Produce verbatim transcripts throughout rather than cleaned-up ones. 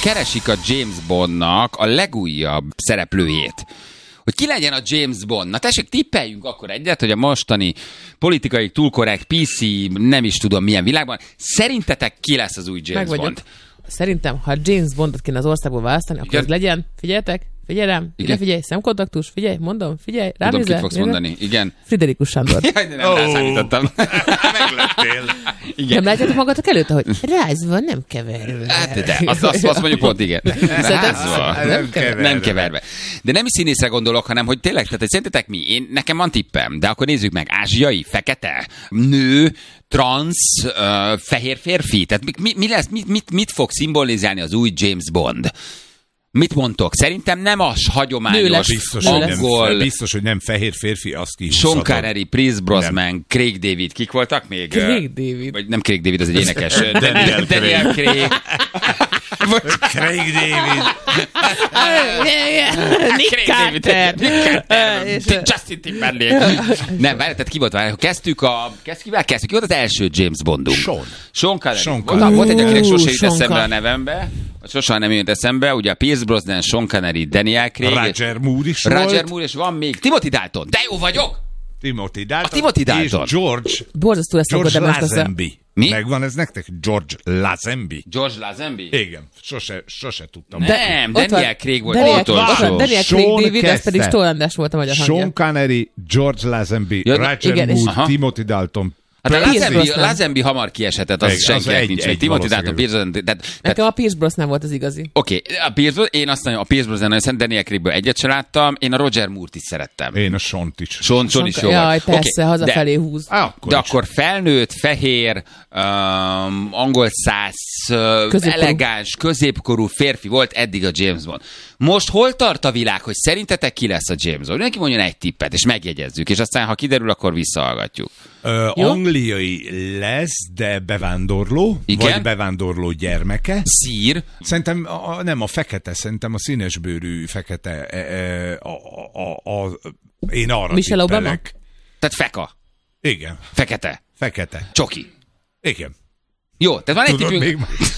keresik a James Bondnak a legújabb szereplőjét. Hogy ki legyen a James Bond. Na tessék, tippeljünk akkor egyet, hogy a mostani politikai túlkorrekt pé cé, nem is tudom milyen világban, szerintetek ki lesz az új James Meg Bond? Szerintem, ha James Bondot kéne az országból választani, akkor ez legyen, figyeljetek, figyelj rám, ide figyelj, szemkontaktus, figyelj, mondom, figyelj, rám tudom, nézel. kit fogsz mondani, igen. Friderikus Sándor. Jaj, de nem oh. rászállítottam. Megleptél. Igen. Nem látjátok magatok előtte, hogy rázva, nem keverve. Hát de, azt, azt, azt mondjuk pont, igen. Rázva, nem, nem, keverve. nem keverve. De nem is színészre gondolok, hanem hogy tényleg, tehát szerintetek mi? Én, nekem van tippem, de akkor nézzük meg. Ázsiai, fekete, nő, transz, uh, fehér férfi. Tehát mi, mi lesz, mit, mit, mit fog szimbolizálni az új James Bond? Mit mondtok? Szerintem nem az hagyományos biztos, angol... nem, biztos, hogy nem fehér férfi, az ki. Sean Connery, Pierce Brosnan, Craig David, kik voltak még? Craig David. Vagy nem Craig David, az egy énekes. Daniel Daniel Craig. Craig David. Nick Carter. Justin Timberlake. Nem, várj, tehát ki volt várj, kezdtük a... Kivel kezdtük? Ki volt az első James Bondunk? Sean. Sean Connery. Sean Volt, volt egy, akinek sose jut Sean eszembe a Connery. nevembe. Sosem nem jut eszembe. Ugye a Pierce Brosnan, Sean Connery, Daniel Craig. Roger Moore is Roger volt. Moore, és van még Timothy Dalton. De jó vagyok! Timothy Dalton. A Timothy Dalton. És George. Borzasztó ezt George szokott, de most Lazenby. Mi? Megvan ez nektek? George Lazenby. George Lazenby? Igen, sose, sose tudtam. Nem, Ott Daniel van- Craig volt Daniel- az utolsó. ott van Daniel Craig Sean David, ez pedig kezdte. Stolandás volt a magyar hangja. Sean Connery, George Lazenby, Ja, Roger igen, és- Moore, Aha. Timothy Dalton. Hát a Pierce Lazenby, Brosnan. Lazenby hamar kiesetett, az Meg, az senkinek egy- nincs. egy Egy Timothy Dalton, valószínűleg. Pierce Brosnan, tehát, tehát Nekem a Pierce Brosnan volt az igazi. oké, a Pierce Brosnan, én azt mondom, a Pierce Brosnan, nagyon Daniel Craigből egyet sem láttam, én a Roger Moore-t is szerettem. Én a Sean-t is. Sean, Sean is jó Jaj, volt. persze, Oké, hazafelé de- húz. Á, akkor De is. akkor felnőtt, fehér, um, angol száz, uh, Középkorú. elegáns, középkorú férfi volt eddig a James Bond. Most hol tart a világ, hogy szerintetek ki lesz a James Bond? Neki mondjon egy tippet, és megjegyezzük, és aztán, ha kiderül, akkor visszahallgatjuk. Ö, angliai lesz, de bevándorló, Igen? vagy bevándorló gyermeke. Szír, Szerintem a, nem a fekete, szerintem a színesbőrű fekete. E, e, a, a, a, a, én arra Michelle Obama? tippelek. tehát feka, Igen, fekete, fekete. csoki. Igen. Jó, tehát van egy Tudod tippünk.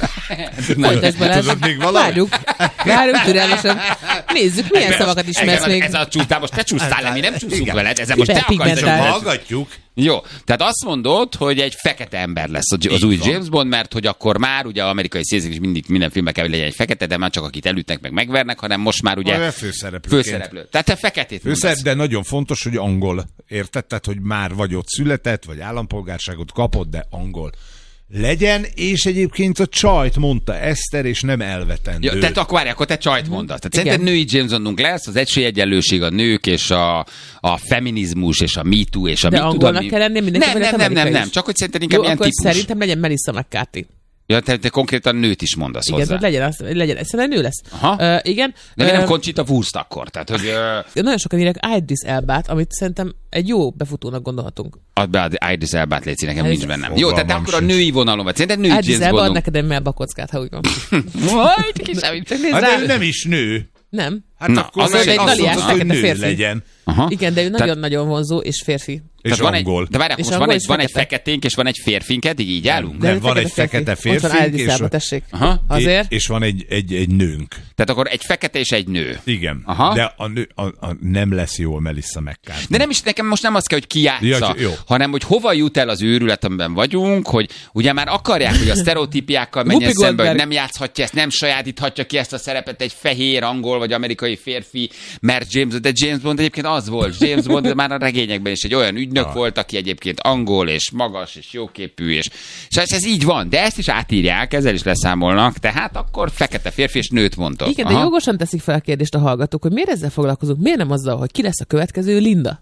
még, Folytasd, Balázs. tudod még valami? Várjuk. Várjuk türelmesen. Nézzük, milyen Ebben szavakat az- ismersz ez, még. Ez a csúsztál, most te csúsztál le, mi nem csúszunk Igen. veled, ezzel most te akarsz Hiperpigmentált. veled. Hallgatjuk. Jó, tehát azt mondod, hogy egy fekete ember lesz az, az Így új van. James Bond, mert hogy akkor már ugye amerikai színészek is mindig minden filmben kell, hogy legyen egy fekete, de már csak akit elütnek, meg megvernek, hanem most már ugye Vagy főszereplőként. főszereplő. Tehát te feketét Főszer, mondasz. de nagyon fontos, hogy angol. Érted? Tehát, hogy már vagy ott született, vagy állampolgárságot kapott, de angol legyen, és egyébként a csajt mondta Eszter, és nem elvetendő. Ja, tehát akkor várj, akkor te csajt mondasz. Tehát Igen. szerinted női James Bondunk lesz, az esélyegyenlőség, a nők, és a, a feminizmus, és a Me Too, és a De mit tudom angolnak mi. kell lennie mindenki, Nem, vagy nem, lehet nem, nem, amerikai nem, is? csak hogy szerinted inkább Jó, ilyen akkor típus. szerintem legyen Melissa McCarthy. Ja, te, te konkrétan nőt is mondasz Igen, hozzá. hogy legyen, az, legyen. Szerintem nő lesz. Aha. Uh, igen. De mi nem Ö, Conchita Wurst akkor? Tehát, hogy uh, nagyon sokan írják Idris Elbát, amit szerintem egy jó befutónak gondolhatunk. add be az Idris Elbát, légy nekem Ez- nincs bennem. Jó, Fogalmam tehát akkor a sincs. női vonalon vagy. Szerinted női Idris James Elba ad Bondunk? neked egy melbakockát, ha úgy van. Majd kiszámít. Csak nézd Hát rá. de ő nem is nő. Nem. Hát Na, akkor az meg egy azt galiás mondod, hogy fekete nő férfi. legyen. Aha. Igen, de ő Tehát- nagyon-nagyon vonzó és férfi. És Tehát van angol. egy, de várj, akkor És most van angol egy, és van egy fekete. feketénk, és van egy férfink, eddig így állunk? De Nem, ő van egy fekete Ott van férfink, Idris és- Elba, tessék. Aha. Azért. És van egy, egy, egy nőnk. Tehát akkor egy fekete és egy nő. Igen. Aha. De a nő, a, a, nem lesz jó a Melissa McCarthy. De nem is, nekem most nem az kell, hogy ki játsza, Ja, jó. hanem hogy hova jut el az őrület, amiben vagyunk, hogy ugye már akarják, hogy a sztereotípiákkal menjen Whoopi szembe, hogy Goldberg. nem játszhatja ezt, nem sajátíthatja ki ezt a szerepet egy fehér, angol vagy amerikai férfi, mert James Bond, de James Bond egyébként az volt. James Bond már a regényekben is egy olyan ügynök Ah. volt, aki egyébként angol és magas és jóképű, és, és ez, ez így van, de ezt is átírják, ezzel is leszámolnak, tehát akkor fekete férfi és nőt mondtok. Igen, de Aha. jogosan teszik fel a kérdést a hallgatók, hogy miért ezzel foglalkozunk, miért nem azzal, hogy ki lesz a következő Linda?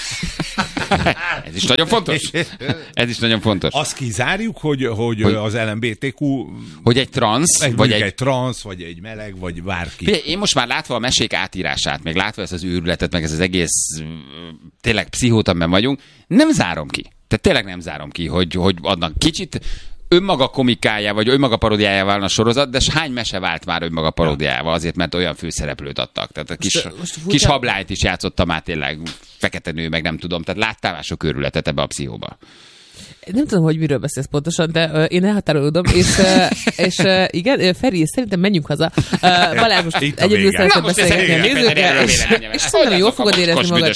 Ez is nagyon fontos. Ez is nagyon fontos. Azt kizárjuk, hogy, hogy, Hogy- az el em bé té kú Hogy egy transz, egy, vagy egy, egy egy transz, vagy egy meleg, vagy bárki. Figyelj, én most már látva a mesék átírását, meg látva ezt az őrületet, meg ez az egész mm, tényleg pszichót, amiben vagyunk, nem zárom ki. Tehát tényleg nem zárom ki, hogy, hogy adnak kicsit önmaga komikája, vagy önmaga paródiája válna a sorozat, de s hány mese vált már önmaga paródiával, azért, mert olyan főszereplőt adtak. Tehát a kis, Most- most furcsa- kis hablányt is játszottam már tényleg, fekete nő, meg nem tudom. Tehát láttál már sok őrületet ebbe a pszichóba. Nem tudom, hogy miről beszélsz pontosan, de uh, én elhatárolódom, és, uh, és uh, igen, Feri, szerintem menjünk haza. Uh, Balázs most egyedül szeretett beszélgetni a nézőkkel, és, és szerintem jól fogod érezni magad.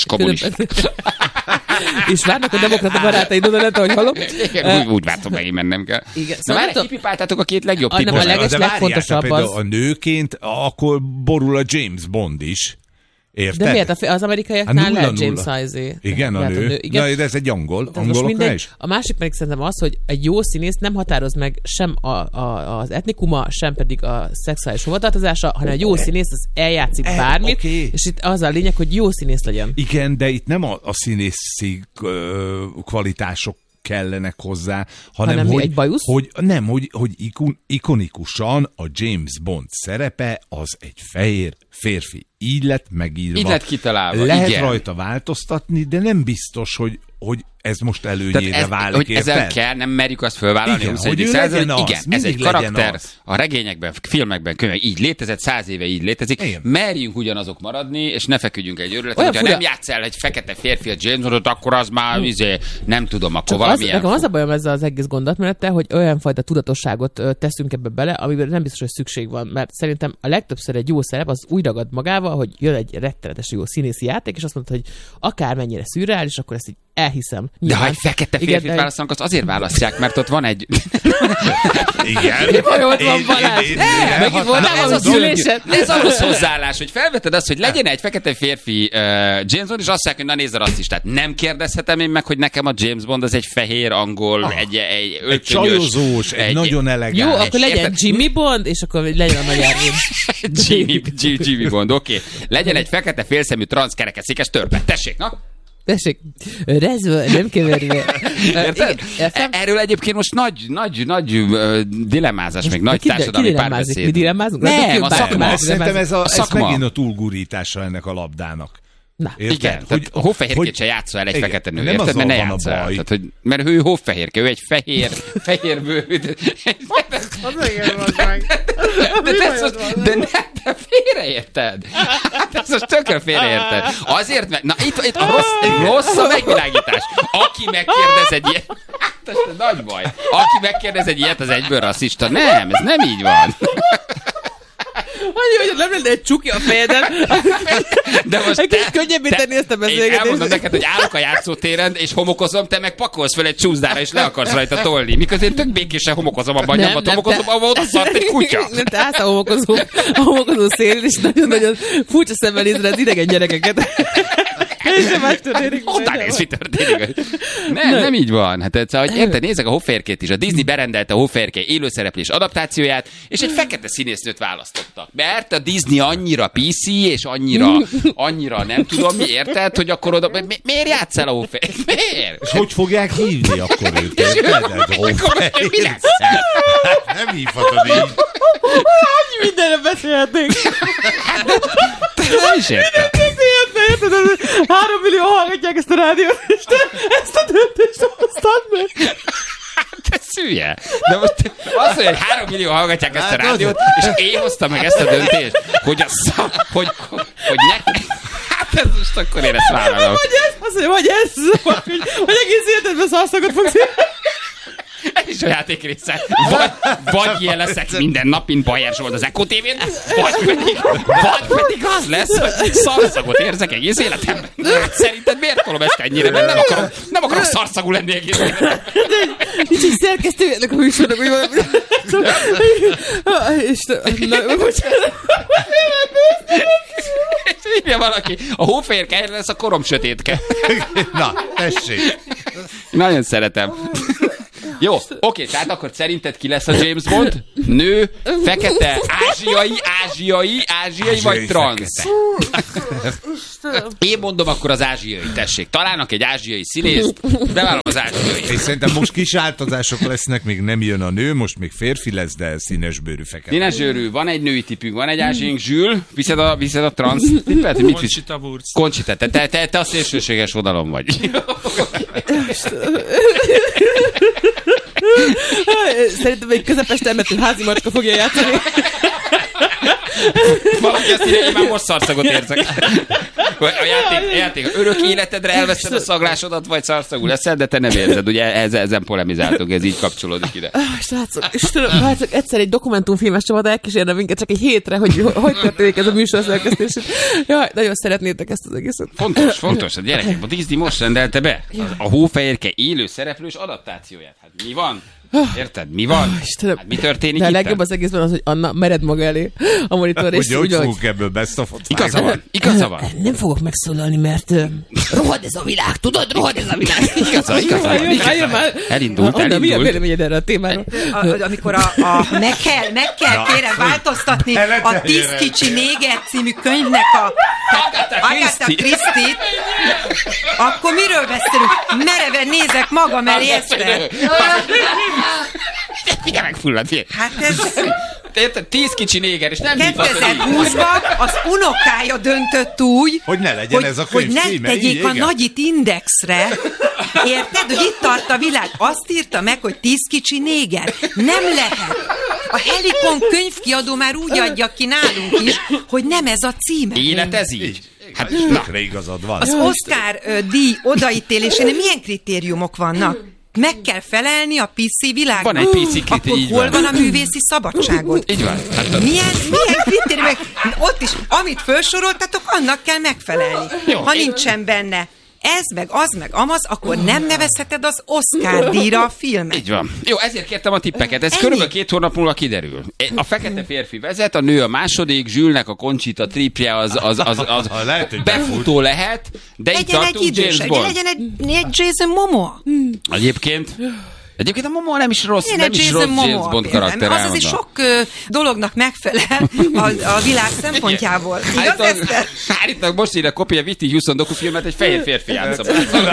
És várnak a demokrata barátaid oda lett, ahogy hallom. Igen, úgy, úgy vártam, megint mennem kell. Igen. Na már kipipáltátok a két legjobb tippot. A leges legfontosabb az. A nőként akkor borul a James Bond is. Érted? De miért? Az amerikaiaknál lehet James Izé. Igen, a nő. Igen. Na, de ez egy angol. Angoloknál is? A másik pedig szerintem az, hogy egy jó színész nem határoz meg sem a, a, az etnikuma, sem pedig a szexuális hovatartozása, hanem egy jó színész az eljátszik e, bármit, okay. És itt az a lényeg, hogy jó színész legyen. Igen, de itt nem a, a színészi kvalitások kellenek hozzá, hanem, hanem hogy, egy hogy nem, hogy, hogy ikon, ikonikusan a James Bond szerepe az egy fehér férfi. Így lett megírva. Így lett kitalálva. Lehet igen. rajta változtatni, de nem biztos, hogy, hogy ez most előnyére ez, válik. Hogy ezzel kell, nem merjük azt fölvállalni. Igen, hogy század, igen, ez egy karakter. Az. A regényekben, filmekben, könyvek így létezett, száz éve így létezik. Igen. Merjünk ugyanazok maradni, és ne feküdjünk egy őrületet. Hogyha fura... nem játsz el egy fekete férfi a James Bondot, akkor az már hmm. izé, nem tudom, akkor valamilyen... Az, nekem az a bajom ezzel az egész gondolatmenettel, hogy olyan fajta tudatosságot teszünk ebbe bele, amiben nem biztos, hogy szükség van. Mert szerintem a legtöbbször egy jó szerep az úgy ragad magával, hogy jön egy rettenetesen jó színészi játék, és azt mondta, hogy akármennyire szürreális, akkor ezt így elhiszem. Nyilván. De ha egy fekete férfit igen, választanak, azt azért választják, mert ott van egy... Igen. Mi baj, ott van Balázs? Megint voltál a szülésed? Ez ahhoz hozzáállás, hogy felveted azt, hogy legyen egy fekete férfi uh, James Bond, és azt mondják, hogy na nézd a rasszistát. Nem kérdezhetem én meg, hogy nekem a James Bond az egy fehér, angol, ah, egy, egy öltönyös... Egy csajozós, egy, egy nagyon elegáns. Jó, akkor legyen érted? Jimmy Bond, és akkor legyen a magyar Jimmy, Jimmy Bond, oké. Okay. Legyen egy fekete félszemű transzkerekeszékes törpe. Tessék, na? Tessék, rezve, nem keverve. Érted? Erről egyébként most nagy, nagy, nagy uh, dilemmázás, még nagy társadalmi párbeszéd. Mi dilemmázunk? Nem, a szakma. Szerintem ez, a, ez megint a túlgurítása ennek a labdának. Na. Igen, hogy a hófehérkét se játszol el egy igen, fekete nő, érted? Mert ne játszol el. Tehát, hogy, mert ő hófehérke, ő egy fehér, fehér bőr. Az igen, az meg. De ne, te félreérted. Hát ezt most tökre félreérted. Azért, mert, na itt, itt a rossz, rossz a megvilágítás. Aki megkérdez egy ilyet, hát ez nagy baj. Aki megkérdez egy ilyet, az egyből rasszista. Nem, ez nem így van. Annyi, hogy nem lenne egy csuki a fejeden. De most egy kicsit könnyebb tenni ezt a beszélgetést. Én elmondom neked, hogy állok a játszótéren, és homokozom, te meg pakolsz fel egy csúszdára, és le akarsz rajta tolni. Miközben én tök békésen homokozom abban, hogy abban homokozom, ahol ott szart egy kutya. Nem, te állsz a homokozó, a homokozó szélén, és nagyon-nagyon furcsa szemmel nézre az idegen gyerekeket. És sem más történik. Oda néz, mi történik. Nem, nem, nem így van. Hát, szóval, hogy érted, nézzek a hófehérkét is. A Disney berendelte a hófehérke élőszereplés adaptációját, és egy fekete színésznőt választottak. Mert a Disney annyira pé cé, és annyira, annyira nem tudom mi, érted, hogy akkor oda... Mi, miért játsz el a hófehérkét? Miért? És hogy fogják hívni akkor őt? Mi lesz? Nem hívhatod így. Annyi mindenre beszélhetnénk. Te nem is érted. Érted, három millió hallgatják ezt a rádiót, és te ezt a döntést hoztad meg. Te szülje. De most az, hogy három millió hallgatják ezt a rádiót, és én hoztam meg ezt a döntést, hogy a szak, hogy, hogy, hogy ne... Hát ez most akkor én ezt vállalom. Vagy ez, az, hogy vagy ez, vagy, vagy egész életedben szarszagot fogsz érni. Ez is a játék része. Vagy, vagy ilyen leszek minden nap, mint Bajer Zsolt az Eko té vén, vagy pedig, vagy pedig az lesz, hogy szarszagot érzek egész életemben. Szerinted miért tolom ezt ennyire? Mert nem akarok, nem akarok szarszagú lenni egész életemben. Nincs egy szerkesztő ennek a műsornak, hogy valami... Na, bocsánat. És írja valaki, a hófehérke helyre lesz a korom sötétke. Na, tessék. Nagyon szeretem. Jó, oké, tehát akkor szerinted ki lesz a James Bond? Nő, fekete, ázsiai, ázsiai, ázsiai vagy transz? Én mondom akkor az ázsiai, tessék. Találnak egy ázsiai színészt, bevállalom az ázsiai. És szerintem most kis változások lesznek, még nem jön a nő, most még férfi lesz, de színesbőrű fekete. Színesbőrű, van egy női tipünk, van egy ázsiaink, Zsül, viszed a, viszed a transz tippet? Conchita Wurst. Conchita, te, te, te, te a szélsőséges oldalon vagy. Szerintem egy közepes termetű házi macska fogja játszani. Valaki azt írja, én már most szarszagot érzek. A játék, a játék örök életedre elveszed a szaglásodat, vagy szarszagú leszel, de te nem érzed. Ugye ez, ezen polemizáltunk, ez így kapcsolódik ide. Srácok, Istenem, hát csak egyszer egy dokumentumfilmes csapat elkísérne minket csak egy hétre, hogy hogy történik ez a műsor szerkesztését. Jaj, nagyon szeretnétek ezt az egészet. Fontos, fontos. A gyerekek, a Disney most rendelte be a Hófehérke élő szereplős adaptációját. Hát mi van? Érted? Mi van? Istenem. Hát mi történik de itt? a legjobb az egészben az, hogy Anna mered maga elé a monitor, és ugye, úgy fogok ebből beszofot. Igaza van, igaza van. Nem fogok megszólalni, mert uh, rohad ez a világ, tudod? Rohad ez a világ. Igaza, igaza van. Elindult, Anna, mi a elindult. véleményed erre a témára? Amikor a, a meg kell, meg kell kérem változtatni a Tíz kicsi néger című könyvnek a Agatha Christie-t, akkor miről beszélünk? Mereven nézek magam elé ezt. Figyelj meg, fullad, figyelj. Hát ez... Érted? Tíz kicsi néger, és nem kétezer-húszban az unokája döntött úgy, hogy ne legyen hogy, ez a könyv hogy ne címe, tegyék így, a igen. nagyit indexre. Érted? Hogy itt tart a világ. Azt írta meg, hogy tíz kicsi néger. Nem lehet. A Helikon könyvkiadó már úgy adja ki nálunk is, hogy nem ez a címe. Élet ez így. Hát tökre igazad van. Az Oscar ö, díj odaítélésénél milyen kritériumok vannak? Meg kell felelni a pé cé világban. Van egy pé cé kritérium, Akkor így hol van. van a művészi szabadságod? Így van. Hát, Milyen, milyen kritériumok? Ott is, amit felsoroltatok, annak kell megfelelni. Jó. Ha nincsen benne ez, meg az, meg amaz, akkor nem nevezheted az Oscar díjra a filmet. így van. Jó, ezért kértem a tippeket. Ez Ennyi. körülbelül két hónap múlva kiderül. A fekete férfi vezet, a nő a második, Zsülnek a Conchita tripje az, az, az, az lehet, hogy befutó lehet, de itt Legyen egy tartunk idős, James Bond. legyen egy, egy Jason Momoa. Egyébként Egyébként a Momoa nem is rossz, Én nem egy is Jason rossz James Momoa Bond például. karakter. Az azért sok ö, dolognak megfelel a, a világ szempontjából. Igaz, Állítólag, Eszter? állítólag most írja kopja Viti Houston dokufilmet, egy fehér férfi játsza.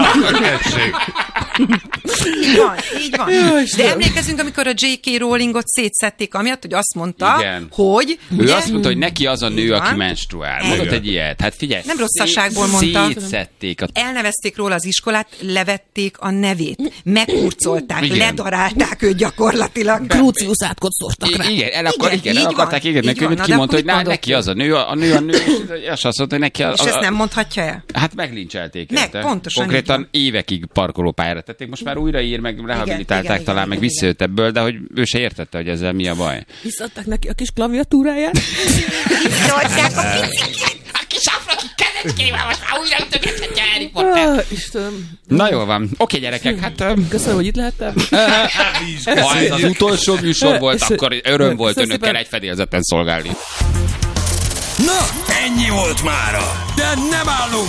Így van, így van. De emlékezünk, amikor a jé ká Rowlingot szétszették, amiatt, hogy azt mondta, Igen. hogy... Ő ugye, azt mondta, hogy neki az a nő, aki Van. menstruál. Igen. Mondott egy ilyet. Hát figyelj. Nem rosszaságból mondta. Szétszették a... elnevezték róla az iskolát, levették a nevét, megkurcolták, Igen. ledarálták őt gyakorlatilag. Crucius átkot szórtak rá. I- igen, el, akar, Igen, igen, el így akarták van, égetni a így van. könyvet, Na, ki de mondta, hogy akkor na, mit neki mondott az a nő, a nő a nő, és azt mondta, hogy neki a, És ezt nem mondhatja el? Hát meglincselték. Meg, érte. pontosan Konkrétan így évekig parkolópályára tették, most már újraír, meg rehabilitálták igen, talán, igen, meg igen, visszajött ebből, de hogy ő se értette, hogy ezzel mi a baj. Visszadták neki a kis klaviatúráját. Szólták a picikét. A kis afraki kezecskével most már újra ütögethetje Harry Potter. Ah, Istenem. Na jó van. Oké, gyerekek, hát... öm, Köszönöm, hogy itt lehettem. Ha ez az utolsó műsor volt, És- akkor öröm volt Köszönöm önökkel szépen. egy fedélzeten szolgálni. Na, ennyi volt mára. De nem állunk